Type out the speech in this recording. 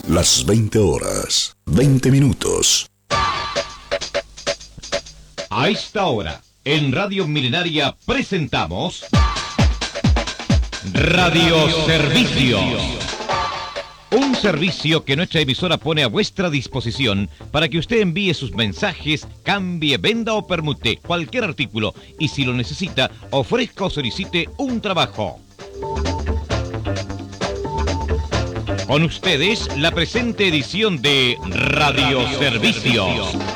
Las 20 horas, 20 minutos. A esta hora, en Radio Milenaria presentamos Radio Servicio. Un servicio que nuestra emisora pone a vuestra disposición para que usted envíe sus mensajes, cambie, venda o permute cualquier artículo y si lo necesita, ofrezca o solicite un trabajo. Con ustedes, la presente edición de Radio Servicio.